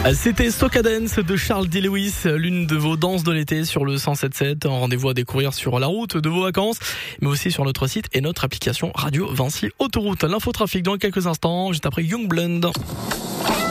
C'était Soca Dance de Charles D. Lewis, l'une de vos danses de l'été sur le 107.7. Un rendez-vous à découvrir sur la route de vos vacances, mais aussi sur notre site et notre application Radio Vinci Autoroute. L'infotrafic dans quelques instants, juste après Young Blonde.